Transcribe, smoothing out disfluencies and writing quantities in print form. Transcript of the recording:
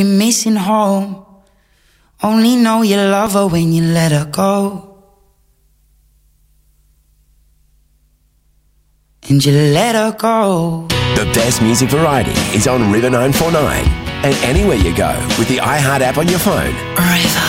missing home. Only know you love her when you let her go. And you let her go. The best music variety is on River 949. And anywhere you go with the iHeart app on your phone. River.